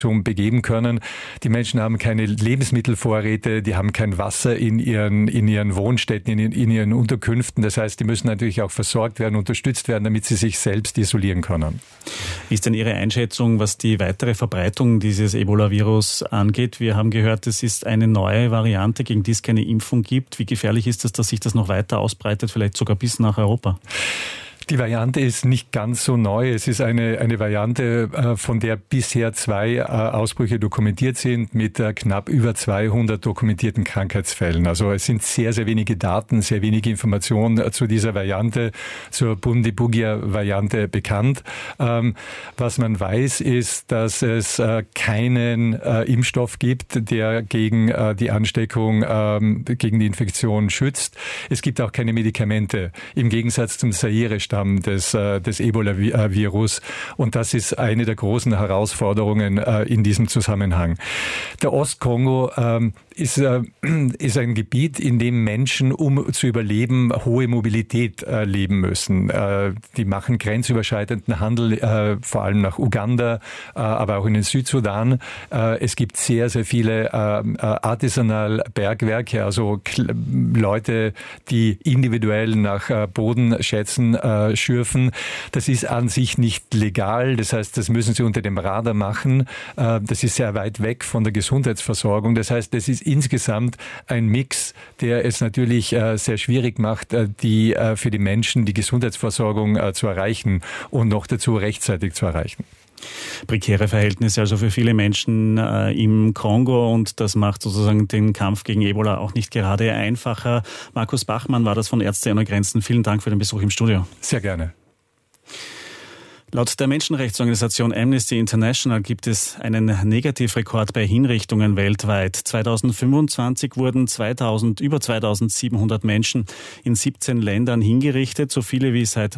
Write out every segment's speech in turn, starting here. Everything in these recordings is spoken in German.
begeben können. Die Menschen haben keine Lebensmittelvorräte, die haben kein Wasser in ihren Wohnstätten, in ihren Unterkünften. Das heißt, die müssen natürlich auch versorgt werden, unterstützt werden, damit sie sich selbst isolieren können. Wie ist denn Ihre Einschätzung, was die weitere Verbreitung dieses Ebola-Virus angeht? Wir haben gehört, es ist eine neue Variante, gegen die es keine Impfung gibt. Wie gefährlich ist es, dass sich das noch weiter ausbreitet, vielleicht sogar bis nach Europa? Die Variante ist nicht ganz so neu. Es ist eine Variante, von der bisher 2 Ausbrüche dokumentiert sind, mit knapp über 200 dokumentierten Krankheitsfällen. Also es sind sehr, sehr wenige Daten, sehr wenige Informationen zu dieser Variante, zur Bundibugia-Variante bekannt. Was man weiß, ist, dass es keinen Impfstoff gibt, der gegen die Ansteckung, gegen die Infektion schützt. Es gibt auch keine Medikamente, im Gegensatz zum Zaire-Stamm des Ebola-Virus. Und das ist eine der großen Herausforderungen in diesem Zusammenhang. Der Ostkongo ist ein Gebiet, in dem Menschen, um zu überleben, hohe Mobilität leben müssen. Die machen grenzüberschreitenden Handel, vor allem nach Uganda, aber auch in den Südsudan. Es gibt sehr, sehr viele Artisanal-Bergwerke, also Leute, die individuell nach Bodenschätzen schürfen. Das ist an sich nicht legal. Das heißt, das müssen sie unter dem Radar machen. Das ist sehr weit weg von der Gesundheitsversorgung. Das heißt, das ist insgesamt ein Mix, der es natürlich sehr schwierig macht, für die Menschen die Gesundheitsversorgung zu erreichen und noch dazu rechtzeitig zu erreichen. Prekäre Verhältnisse also für viele Menschen im Kongo, und das macht sozusagen den Kampf gegen Ebola auch nicht gerade einfacher. Markus Bachmann war das von Ärzte ohne Grenzen. Vielen Dank für den Besuch im Studio. Sehr gerne. Laut der Menschenrechtsorganisation Amnesty International gibt es einen Negativrekord bei Hinrichtungen weltweit. 2025 wurden über 2700 Menschen in 17 Ländern hingerichtet, so viele wie seit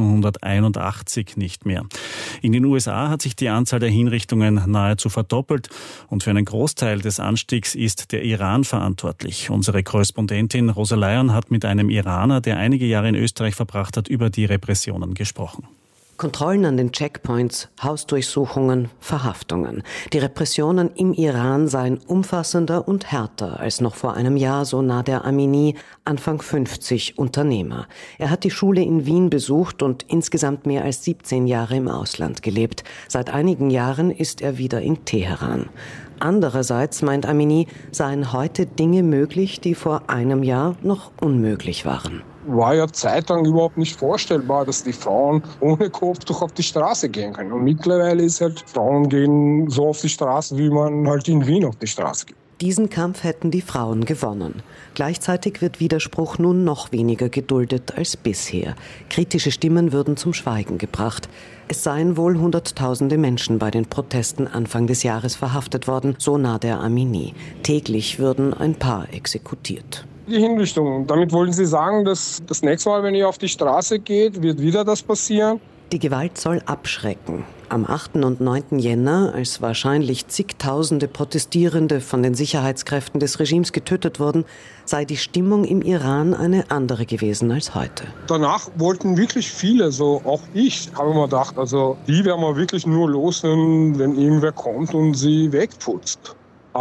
1981 nicht mehr. In den USA hat sich die Anzahl der Hinrichtungen nahezu verdoppelt, und für einen Großteil des Anstiegs ist der Iran verantwortlich. Unsere Korrespondentin Rosa Leon hat mit einem Iraner, der einige Jahre in Österreich verbracht hat, über die Repressionen gesprochen. Kontrollen an den Checkpoints, Hausdurchsuchungen, Verhaftungen. Die Repressionen im Iran seien umfassender und härter als noch vor einem Jahr, so Nader Amini, Anfang 50, Unternehmer. Er hat die Schule in Wien besucht und insgesamt mehr als 17 Jahre im Ausland gelebt. Seit einigen Jahren ist er wieder in Teheran. Andererseits, meint Amini, seien heute Dinge möglich, die vor einem Jahr noch unmöglich waren. War ja zeitlang überhaupt nicht vorstellbar, dass die Frauen ohne Kopftuch auf die Straße gehen können. Und mittlerweile ist halt, Frauen gehen so auf die Straße, wie man halt in Wien auf die Straße geht. Diesen Kampf hätten die Frauen gewonnen. Gleichzeitig wird Widerspruch nun noch weniger geduldet als bisher. Kritische Stimmen würden zum Schweigen gebracht. Es seien wohl Hunderttausende Menschen bei den Protesten Anfang des Jahres verhaftet worden, so Nader Amini. Täglich würden ein paar exekutiert. Die Hinrichtung. Damit wollen Sie sagen, dass das nächste Mal, wenn ihr auf die Straße geht, wird wieder das passieren? Die Gewalt soll abschrecken. Am 8. und 9. Jänner, als wahrscheinlich zigtausende Protestierende von den Sicherheitskräften des Regimes getötet wurden, sei die Stimmung im Iran eine andere gewesen als heute. Danach wollten wirklich viele, so auch ich, habe mir gedacht, also die werden wir wirklich nur los, wenn irgendwer kommt und sie wegputzt.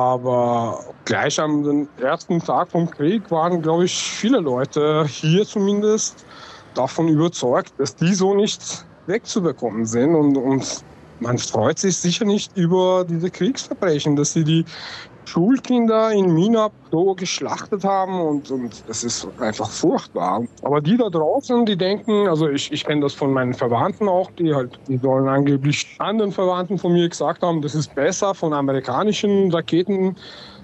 Aber gleich am ersten Tag vom Krieg waren, glaube ich, viele Leute hier zumindest davon überzeugt, dass die so nicht wegzubekommen sind. Und man freut sich sicher nicht über diese Kriegsverbrechen, dass sie die Schulkinder in Minab so geschlachtet haben, und das ist einfach furchtbar. Aber die da draußen, die denken, also ich kenne das von meinen Verwandten auch, die sollen angeblich anderen Verwandten von mir gesagt haben, das ist besser, von amerikanischen Raketen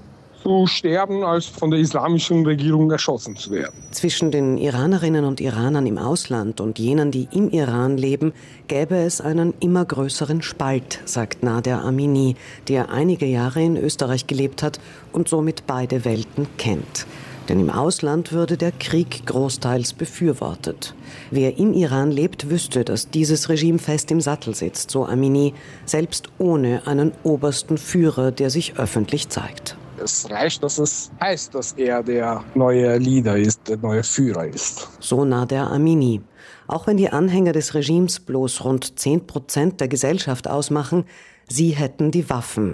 zu sterben, als von der islamischen Regierung erschossen zu werden. Zwischen den Iranerinnen und Iranern im Ausland und jenen, die im Iran leben, gäbe es einen immer größeren Spalt, sagt Nader Amini, der einige Jahre in Österreich gelebt hat und somit beide Welten kennt. Denn im Ausland würde der Krieg großteils befürwortet. Wer im Iran lebt, wüsste, dass dieses Regime fest im Sattel sitzt, so Amini, selbst ohne einen obersten Führer, der sich öffentlich zeigt. Es reicht, dass es heißt, dass er der neue Leader ist, der neue Führer ist. So Nader Amini. Auch wenn die Anhänger des Regimes bloß rund 10% der Gesellschaft ausmachen, sie hätten die Waffen,